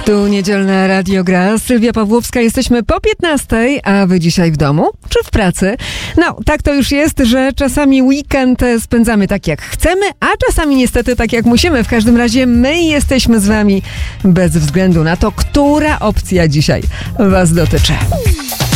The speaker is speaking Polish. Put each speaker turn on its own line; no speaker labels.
Tu niedzielne Radio Gra. Sylwia Pawłowska. Jesteśmy po 15:00, a wy dzisiaj w domu czy w pracy? No, tak to już jest, że czasami weekend spędzamy tak jak chcemy, a czasami niestety tak jak musimy. W każdym razie my jesteśmy z wami bez względu na to, która opcja dzisiaj was dotyczy.